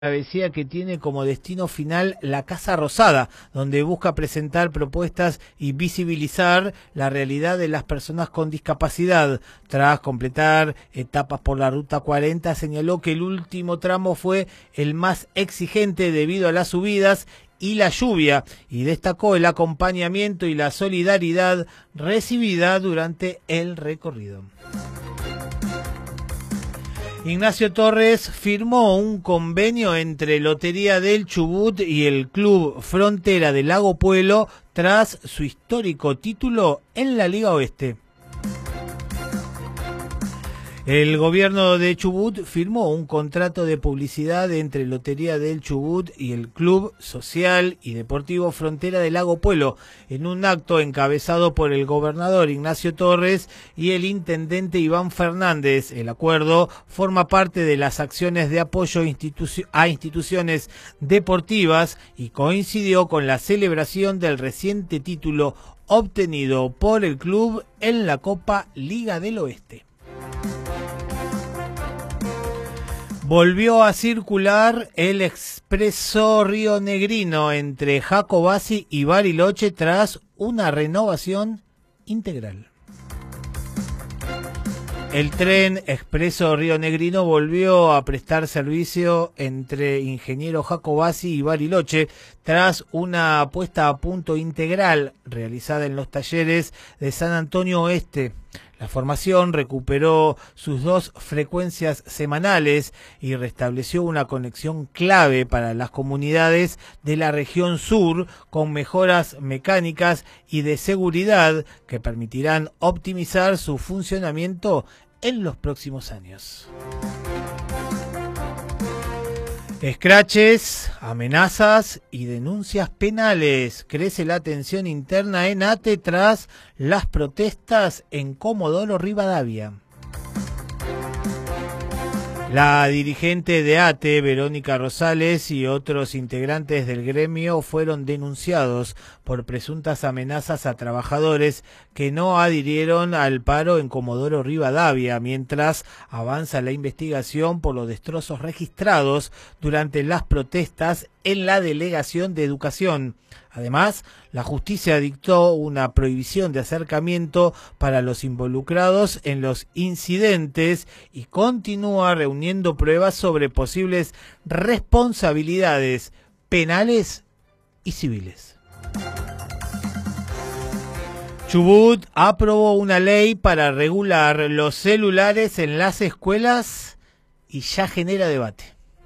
travesía que tiene como destino final la Casa Rosada, donde busca presentar propuestas y visibilizar la realidad de las personas con discapacidad. Tras completar etapas por la Ruta 40, señaló que el último tramo fue el más exigente debido a las subidas y la lluvia, y destacó el acompañamiento y la solidaridad recibida durante el recorrido. Ignacio Torres firmó un convenio entre Lotería del Chubut y el Club Frontera de Lago Puelo tras su histórico título en la Liga Oeste. El gobierno de Chubut firmó un contrato de publicidad entre Lotería del Chubut y el Club Social y Deportivo Frontera de Lago Puelo en un acto encabezado por el gobernador Ignacio Torres y el intendente Iván Fernández. El acuerdo forma parte de las acciones de apoyo a instituciones deportivas y coincidió con la celebración del reciente título obtenido por el club en la Copa Liga del Oeste. Volvió a circular el expreso rionegrino entre Jacobasi y Bariloche tras una renovación integral. El tren expreso rionegrino volvió a prestar servicio entre Ingeniero Jacobasi y Bariloche tras una puesta a punto integral realizada en los talleres de San Antonio Oeste. La formación recuperó sus 2 frecuencias semanales y restableció una conexión clave para las comunidades de la región sur con mejoras mecánicas y de seguridad que permitirán optimizar su funcionamiento en los próximos años. Escraches, amenazas y denuncias penales. Crece la tensión interna en ATE tras las protestas en Comodoro Rivadavia. La dirigente de ATE, Verónica Rosales, y otros integrantes del gremio fueron denunciados por presuntas amenazas a trabajadores que no adhirieron al paro en Comodoro Rivadavia, mientras avanza la investigación por los destrozos registrados durante las protestas en la Delegación de Educación. Además, la justicia dictó una prohibición de acercamiento para los involucrados en los incidentes y continúa reuniendo pruebas sobre posibles responsabilidades penales y civiles. Chubut aprobó una ley para regular los celulares en las escuelas y ya genera debate.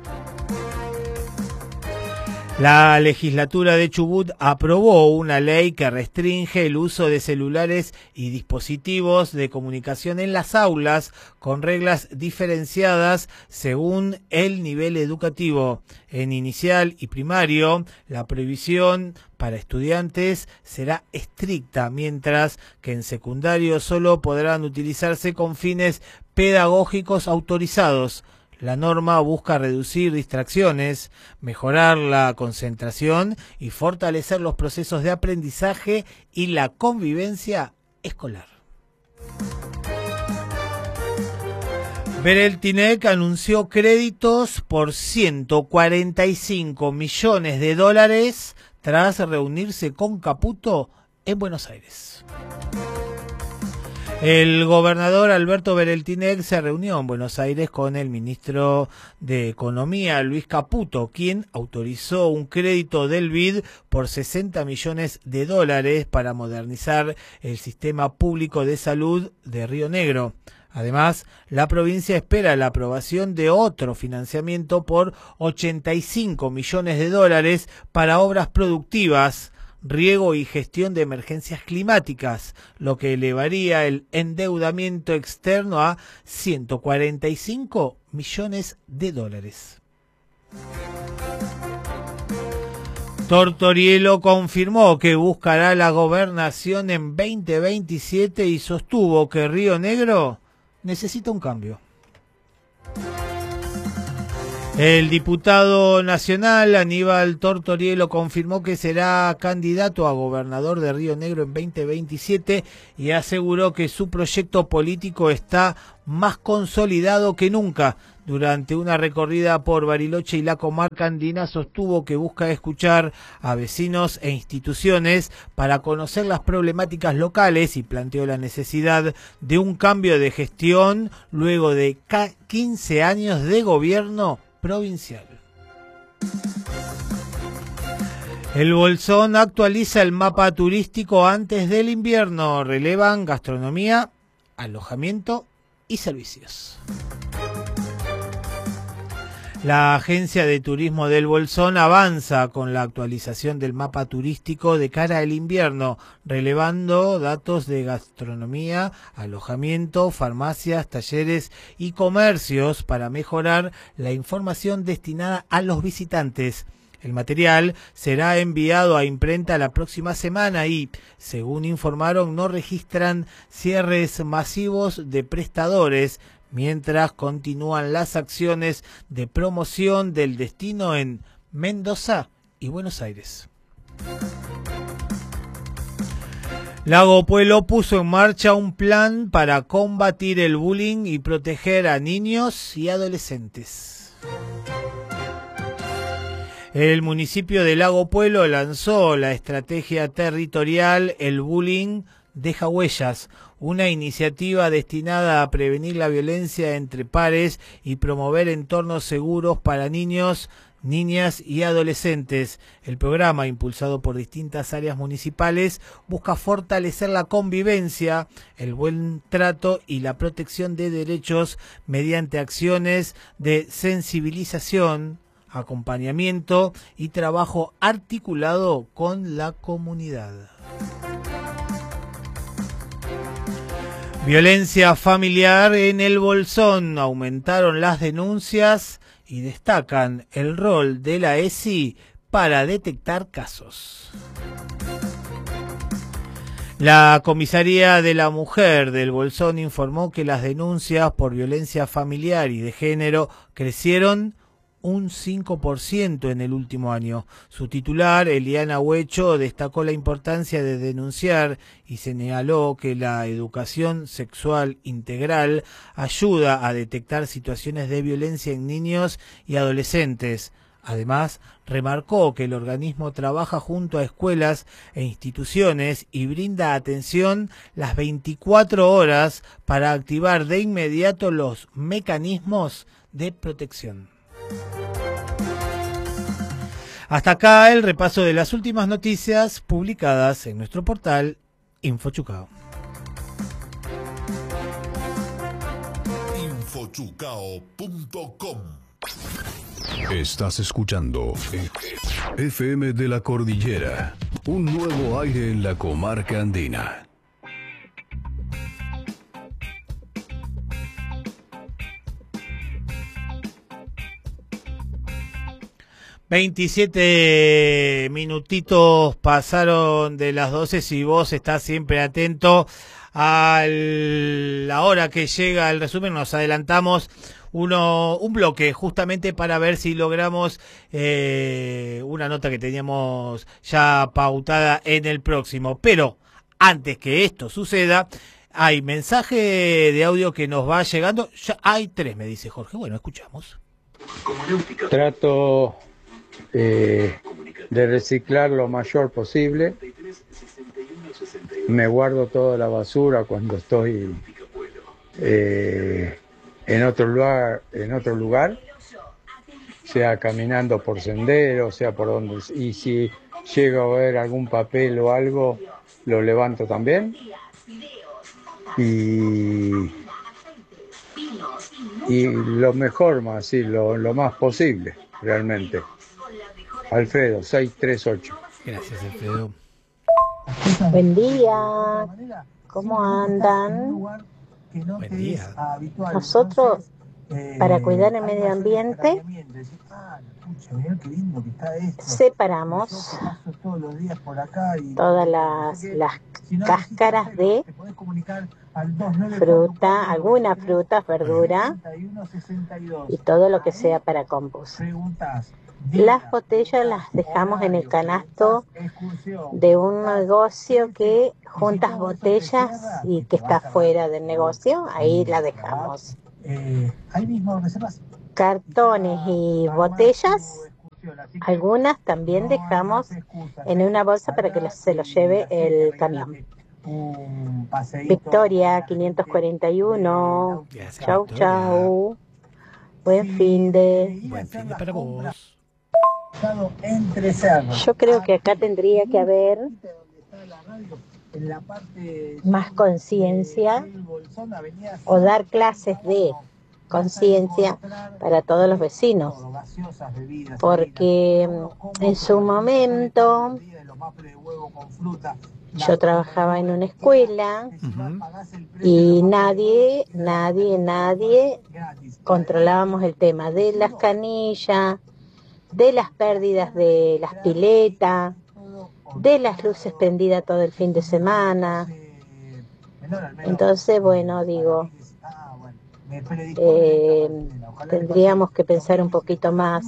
La legislatura de Chubut aprobó una ley que restringe el uso de celulares y dispositivos de comunicación en las aulas con reglas diferenciadas según el nivel educativo. En inicial y primario, la prohibición para estudiantes será estricta, mientras que en secundario solo podrán utilizarse con fines pedagógicos autorizados. La norma busca reducir distracciones, mejorar la concentración y fortalecer los procesos de aprendizaje y la convivencia escolar. Bereltinec anunció créditos por $145 millones tras reunirse con Caputo en Buenos Aires. El gobernador Alberto Bereltinec se reunió en Buenos Aires con el ministro de Economía, Luis Caputo, quien autorizó un crédito del BID por $60 millones para modernizar el sistema público de salud de Río Negro. Además, la provincia espera la aprobación de otro financiamiento por $85 millones para obras productivas, riego y gestión de emergencias climáticas, lo que elevaría el endeudamiento externo a $145 millones. Tortorielo confirmó que buscará la gobernación en 2027 y sostuvo que Río Negro necesita un cambio. El diputado nacional Aníbal Tortorielo confirmó que será candidato a gobernador de Río Negro en 2027 y aseguró que su proyecto político está más consolidado que nunca. Durante una recorrida por Bariloche y la comarca andina sostuvo que busca escuchar a vecinos e instituciones para conocer las problemáticas locales y planteó la necesidad de un cambio de gestión luego de 15 años de gobierno provincial. El Bolsón actualiza el mapa turístico antes del invierno. Relevan gastronomía, alojamiento y servicios. La Agencia de Turismo del Bolsón avanza con la actualización del mapa turístico de cara al invierno, relevando datos de gastronomía, alojamiento, farmacias, talleres y comercios para mejorar la información destinada a los visitantes. El material será enviado a imprenta la próxima semana y, según informaron, no registran cierres masivos de prestadores, mientras continúan las acciones de promoción del destino en Mendoza y Buenos Aires. Lago Puelo puso en marcha un plan para combatir el bullying y proteger a niños y adolescentes. El municipio de Lago Puelo lanzó la estrategia territorial El Bullying Deja Huellas, una iniciativa destinada a prevenir la violencia entre pares y promover entornos seguros para niños, niñas y adolescentes. El programa, impulsado por distintas áreas municipales, busca fortalecer la convivencia, el buen trato y la protección de derechos mediante acciones de sensibilización, acompañamiento y trabajo articulado con la comunidad. Violencia familiar en el Bolsón. Aumentaron las denuncias y destacan el rol de la ESI para detectar casos. La Comisaría de la Mujer del Bolsón informó que las denuncias por violencia familiar y de género crecieron un 5% en el último año. Su titular, Eliana Huecho, destacó la importancia de denunciar y señaló que la educación sexual integral ayuda a detectar situaciones de violencia en niños y adolescentes. Además, remarcó que el organismo trabaja junto a escuelas e instituciones y brinda atención las 24 horas para activar de inmediato los mecanismos de protección. Hasta acá el repaso de las últimas noticias publicadas en nuestro portal Infochucao. Infochucao.com. Estás escuchando FM de la Cordillera, un nuevo aire en la comarca andina. ...27 minutitos pasaron de las 12... si vos estás siempre atento a la hora que llega el resumen, nos adelantamos un bloque justamente para ver si logramos una nota que teníamos ya pautada en el próximo. Pero antes que esto suceda, hay mensaje de audio que nos va llegando. Ya hay 3, me dice Jorge. Bueno, escuchamos. Trato de reciclar lo mayor posible. Me guardo toda la basura cuando estoy en otro lugar, sea caminando por senderos, sea por donde, y si llego a ver algún papel o algo, lo levanto también. Y lo mejor más, sí, lo más posible, realmente. Alfredo, 638. Gracias, Alfredo. Buen día, ¿cómo andan? Buen día. Nosotros, para cuidar el medio ambiente, separamos todas las cáscaras de fruta, alguna fruta, verdura y todo lo que sea para compost. Las botellas las dejamos en el canasto de un negocio que juntas botellas y que está fuera del negocio, ahí la dejamos. Cartones y botellas, algunas también dejamos en una bolsa para que se los lleve el camión. Victoria 541. Chau, chau. Buen fin de para vos. Yo creo que acá tendría que haber más conciencia o dar clases de conciencia para todos los vecinos, porque en su momento yo trabajaba en una escuela y nadie controlábamos el tema de las canillas, de las pérdidas de las piletas, de las luces prendidas todo el fin de semana. Entonces, bueno, digo, tendríamos que pensar un poquito más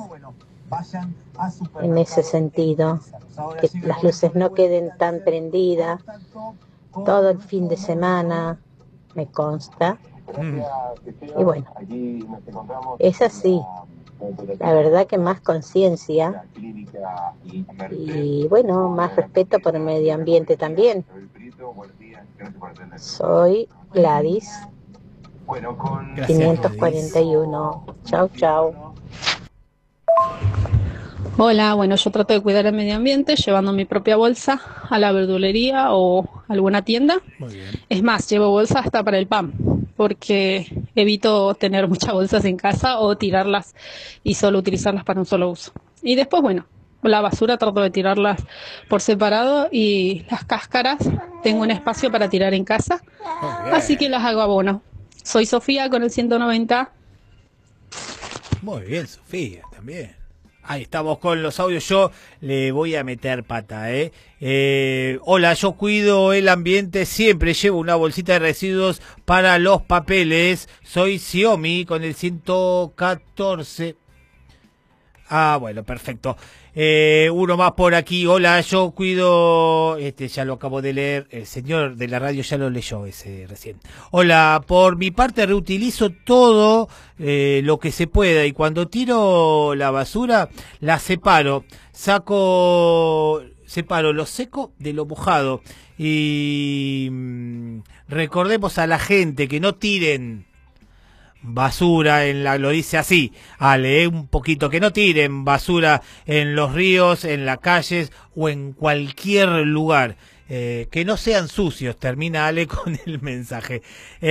en ese sentido, que las luces no queden tan prendidas todo el fin de semana, me consta. Y bueno, es así. La verdad que más conciencia y bueno, más respeto por el medio ambiente también. Soy Gladys, 541. Chau, chau. Hola, bueno, yo trato de cuidar el medio ambiente llevando mi propia bolsa a la verdulería o alguna tienda. Muy bien. Es más, llevo bolsa hasta para el pan, porque evito tener muchas bolsas en casa o tirarlas y solo utilizarlas para un solo uso. Y después, bueno, la basura trato de tirarlas por separado y las cáscaras tengo un espacio para tirar en casa, así que las hago abono. Soy Sofía con el 190. Muy bien, Sofía, también. Ahí estamos con los audios. Yo le voy a meter pata, hola, yo cuido el ambiente, siempre llevo una bolsita de residuos para los papeles. Soy Xiaomi con el 114. Ah, bueno, perfecto. Uno más por aquí. Hola, yo cuido... ya lo acabo de leer. El señor de la radio ya lo leyó ese recién. Hola, por mi parte reutilizo todo lo que se pueda y cuando tiro la basura la separo. Separo lo seco de lo mojado. Y recordemos a la gente que no tiren basura lo dice así, Ale, un poquito, que no tiren basura en los ríos, en las calles o en cualquier lugar, que no sean sucios, termina Ale con el mensaje.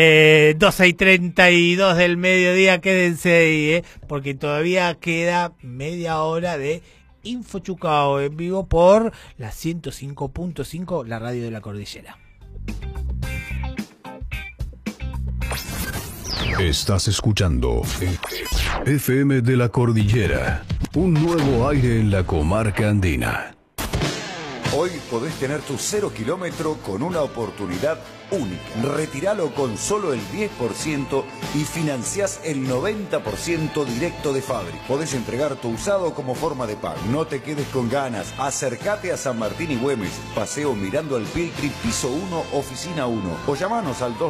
12:32 del mediodía, quédense ahí, porque todavía queda media hora de Infochucao en vivo por la 105.5, la radio de la Cordillera. Estás escuchando FM de la Cordillera, un nuevo aire en la comarca andina. Hoy podés tener tu 0 kilómetro con una oportunidad única. Retíralo con solo el 10% y financiás el 90% directo de fábrica. Podés entregar tu usado como forma de pago. No te quedes con ganas. Acércate a San Martín y Güemes, Paseo Mirando al Piltri, piso 1, oficina 1. O llamanos al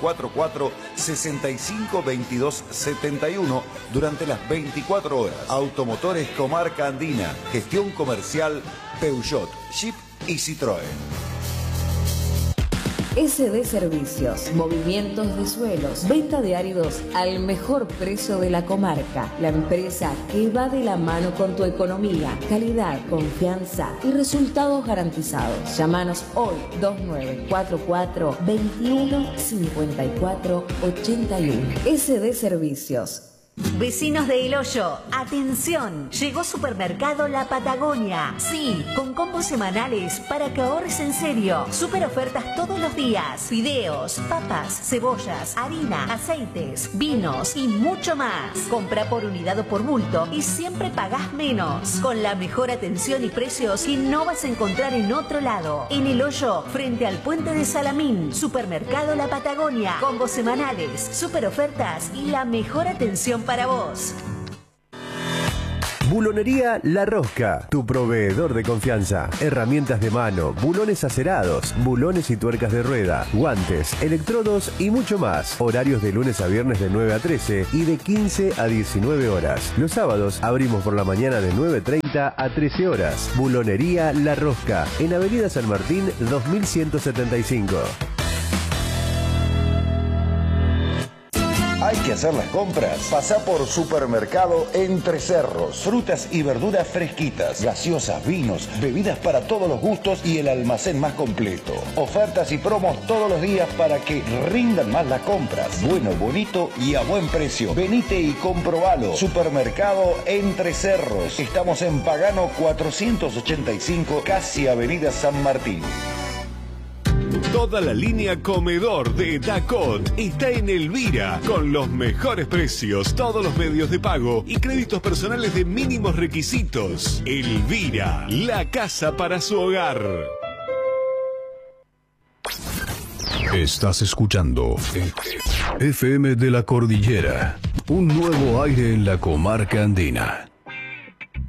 2944-652271 durante las 24 horas. Automotores Comarca Andina. Gestión comercial Peugeot, Jeep y Citroën. SD Servicios, movimientos de suelos, venta de áridos al mejor precio de la comarca. La empresa que va de la mano con tu economía, calidad, confianza y resultados garantizados. Llámanos hoy 2944 21 54 81. SD Servicios. Vecinos de El Hoyo, atención, llegó Supermercado La Patagonia. Sí, con combos semanales para que ahorres en serio. Super ofertas todos los días. Fideos, papas, cebollas, harina, aceites, vinos y mucho más. Compra por unidad o por bulto y siempre pagás menos. Con la mejor atención y precios que no vas a encontrar en otro lado. En El Hoyo, frente al puente de Salamín. Supermercado La Patagonia. Combos semanales, super ofertas y la mejor atención para vos. Bulonería La Rosca, tu proveedor de confianza. Herramientas de mano, bulones acerados, bulones y tuercas de rueda, guantes, electrodos y mucho más. Horarios de lunes a viernes de 9 a 13 y de 15 a 19 horas. Los sábados abrimos por la mañana de 9:30 a 13 horas. Bulonería La Rosca, en Avenida San Martín 2175. Hay que hacer las compras. Pasá por Supermercado Entre Cerros. Frutas y verduras fresquitas, gaseosas, vinos, bebidas para todos los gustos y el almacén más completo. Ofertas y promos todos los días para que rindan más las compras. Bueno, bonito y a buen precio. Venite y comprobalo. Supermercado Entre Cerros. Estamos en Pagano 485, casi Avenida San Martín. Toda la línea comedor de Dacot está en Elvira, con los mejores precios, todos los medios de pago y créditos personales de mínimos requisitos. Elvira, la casa para su hogar. Estás escuchando FM de la Cordillera, un nuevo aire en la comarca andina.